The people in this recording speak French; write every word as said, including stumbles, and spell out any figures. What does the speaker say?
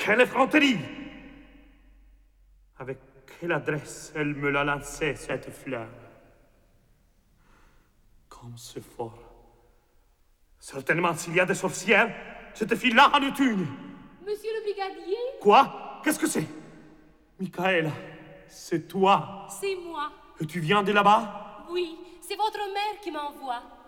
Quelle effronterie! Avec quelle adresse elle me l'a lancée, cette fleur? Comme c'est fort. Certainement, s'il y a des sorcières, cette fille-là en est une. Monsieur le brigadier? Quoi? Qu'est-ce que c'est? Michaela, c'est toi. C'est moi. Et tu viens de là-bas? Oui, c'est votre mère qui m'envoie.